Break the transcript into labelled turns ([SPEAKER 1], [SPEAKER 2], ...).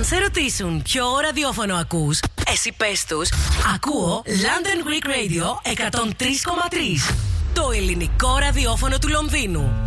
[SPEAKER 1] σε ρωτήσουν ποιο ραδιόφωνο ακούς, εσύ πες τους, ακούω London Greek Radio 103,3. Το ελληνικό ραδιόφωνο του Λονδίνου.